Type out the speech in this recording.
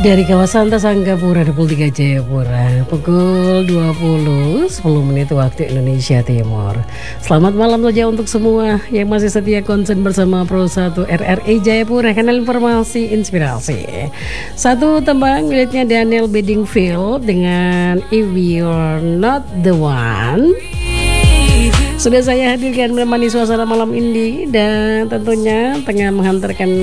Dari kawasan Tasanggapura, 23 Jayapura, pukul 20:10 waktu Indonesia Timur. Selamat malam saja untuk semua yang masih setia konsen bersama Pro 1 RRI Jayapura, kanal informasi inspirasi. Satu tembang miliknya Daniel Bedingfield dengan If You're Not The One. Sudah saya hadirkan menemani suasana malam ini dan tentunya tengah menghantarkan